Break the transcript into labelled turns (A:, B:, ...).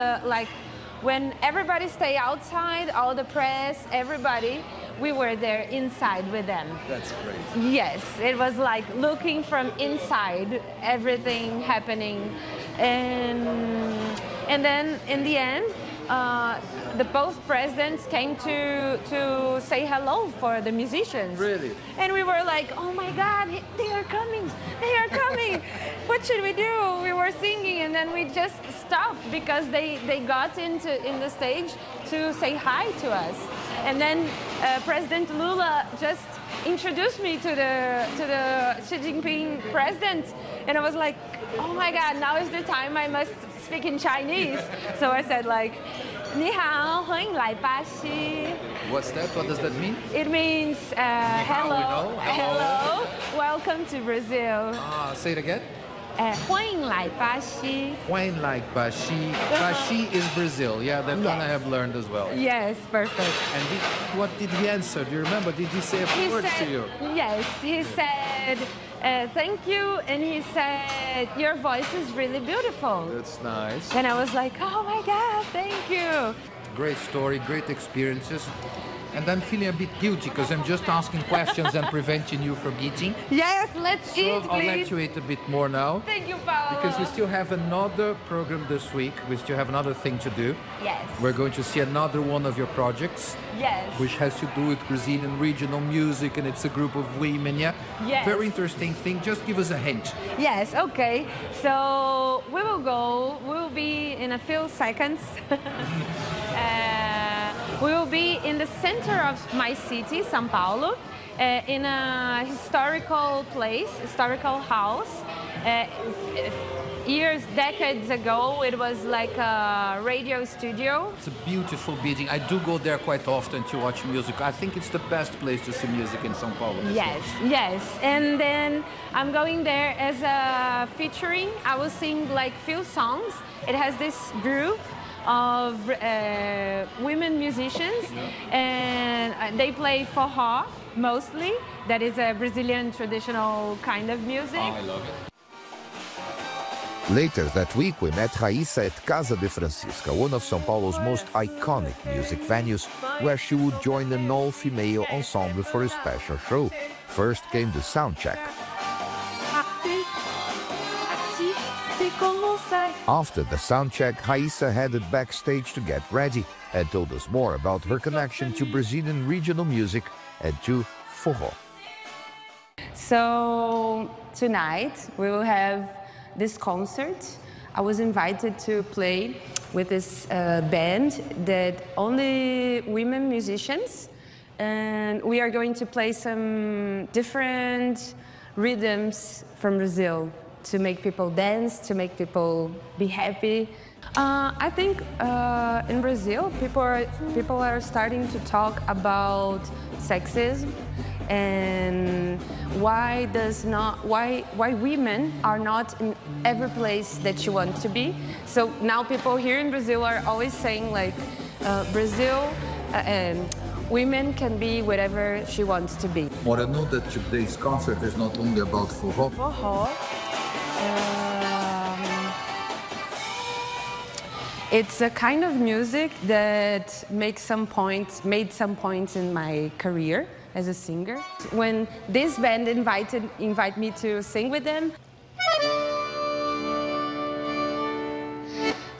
A: Like when everybody stay outside, all the press, everybody, we were there inside with them.
B: That's great.
A: Yes, it was like looking from inside, everything happening. And then in the end, the both presidents came to say hello for the musicians.
B: Really?
A: And we were like, oh my God, they are coming, they are coming. What should we do? We were singing and then we just stopped because they got in the stage to say hi to us. And then President Lula just introduced me to the Xi Jinping president. And I was like, oh my God, now is the time I must speak in Chinese. So I said like, 你好，欢迎来巴西.
B: What's that? What does that mean?
A: It means hello, hello, welcome to Brazil.
B: Say it again.
A: 欢迎来巴西.
B: 欢迎来巴西. Bashi is Brazil. Yeah, that one I have learned as well.
A: Yes, perfect.
B: And what did he answer? Do you remember? Did he say a few words to you?
A: Yes, he said, thank you, and he said, your voice is really beautiful.
B: That's nice.
A: And I was like, oh my God, thank you.
B: Great story, great experiences. And I'm feeling a bit guilty because I'm just asking questions and preventing you from eating.
A: Yes, let's eat,
B: I'll
A: please.
B: let you eat a bit more now.
A: Thank you, Paolo.
B: Because we still have another program this week. We still have another thing to do.
A: Yes.
B: We're going to see another one of your projects.
A: Yes.
B: Which has to do with Brazilian regional music, and it's a group of women, yeah?
A: Yes.
B: Very interesting thing. Just give us a hint.
A: Yes, okay. So we will be in a few seconds. We will be in the center of my city, São Paulo, in a historical place, historical house. Decades ago, it was like a radio studio.
B: It's a beautiful building. I do go there quite often to watch music. I think it's the best place to see music in São Paulo.
A: Yes, yes. And then I'm going there as a featuring. I will sing like few songs. It has this group of women musicians, and they play forró mostly. That is a Brazilian traditional kind of music.
B: Oh, I love it.
C: Later that week, we met Raíssa at Casa de Francisca, one of São Paulo's most iconic music venues, where she would join an all-female ensemble for a special show. First came the sound check. After the sound check, Raíssa headed backstage to get ready and told us more about her connection to Brazilian regional music and to forró.
A: So tonight we will have this concert. I was invited to play with this band that only women musicians, and we are going to play some different rhythms from Brazil to make people dance, to make people be happy. I think in Brazil, people are starting to talk about sexism and why women are not in every place that you want to be. So now people here in Brazil are always saying like Brazil women can be whatever she wants to be.
B: Well, I know that today's concert is not only about forró.
A: Forró. It's a kind of music that made some points in my career as a singer. When this band invited me to sing with them,